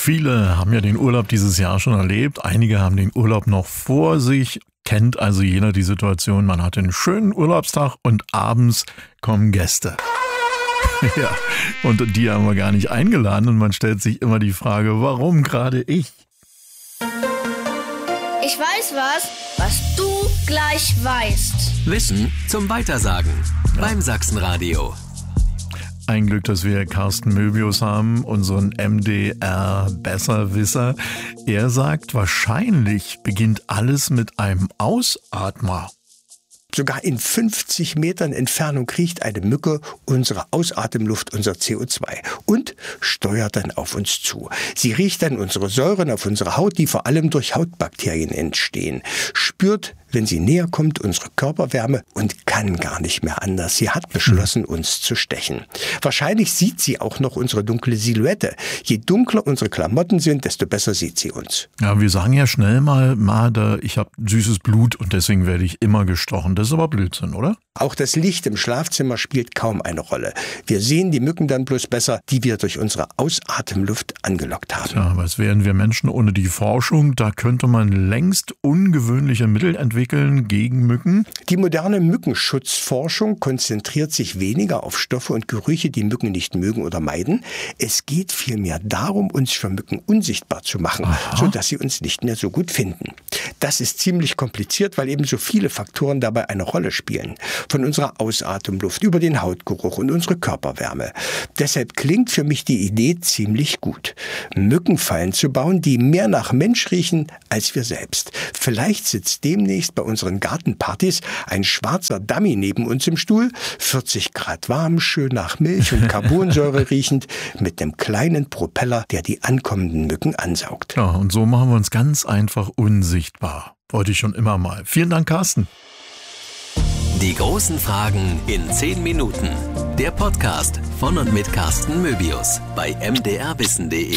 Viele haben ja den Urlaub dieses Jahr schon erlebt. Einige haben den Urlaub noch vor sich. Kennt also jeder die Situation, man hat einen schönen Urlaubstag und abends kommen Gäste. Ja, und die haben wir gar nicht eingeladen und man stellt sich immer die Frage, warum gerade ich? Ich weiß was du gleich weißt. Wissen zum Weitersagen beim Sachsenradio. Ein Glück, dass wir Carsten Möbius haben, unseren MDR-Besserwisser. Er sagt, wahrscheinlich beginnt alles mit einem Ausatmer. Sogar in 50 Metern Entfernung riecht eine Mücke unsere Ausatemluft, unser CO2 und steuert dann auf uns zu. Sie riecht dann unsere Säuren auf unserer Haut, die vor allem durch Hautbakterien entstehen, spürt, wenn sie näher kommt, unsere Körperwärme und kann gar nicht mehr anders. Sie hat beschlossen, uns zu stechen. Wahrscheinlich sieht sie auch noch unsere dunkle Silhouette. Je dunkler unsere Klamotten sind, desto besser sieht sie uns. Ja, wir sagen ja schnell mal, ich habe süßes Blut und deswegen werde ich immer gestochen. Das ist aber Blödsinn, oder? Auch das Licht im Schlafzimmer spielt kaum eine Rolle. Wir sehen die Mücken dann bloß besser, die wir durch unsere Ausatemluft angelockt haben. Ja, was wären wir Menschen ohne die Forschung? Da könnte man längst ungewöhnliche Mittel entwickeln gegen Mücken. Die moderne Mückenschutzforschung konzentriert sich weniger auf Stoffe und Gerüche, die Mücken nicht mögen oder meiden. Es geht vielmehr darum, uns für Mücken unsichtbar zu machen, sodass sie uns nicht mehr so gut finden. Das ist ziemlich kompliziert, weil eben so viele Faktoren dabei eine Rolle spielen. Von unserer Ausatemluft über den Hautgeruch und unsere Körperwärme. Deshalb klingt für mich die Idee ziemlich gut. Mückenfallen zu bauen, die mehr nach Mensch riechen als wir selbst. Vielleicht sitzt demnächst bei unseren Gartenpartys ein schwarzer Dummy neben uns im Stuhl, 40 Grad warm, schön nach Milch und Carbonsäure riechend, mit einem kleinen Propeller, der die ankommenden Mücken ansaugt. Ja, und so machen wir uns ganz einfach unsichtbar. Wollte ich schon immer mal. Vielen Dank, Carsten. Die großen Fragen in 10 Minuten. Der Podcast von und mit Carsten Möbius bei mdrwissen.de.